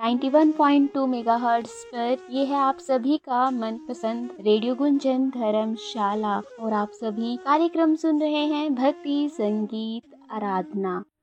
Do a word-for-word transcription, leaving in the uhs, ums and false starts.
Ninety one point two megahertz पर ये है आप सभी का मनपसंद रेडियो गुंजन धर्मशाला और आप सभी कार्यक्रम सुन रहे हैं भक्ति संगीत आराधना।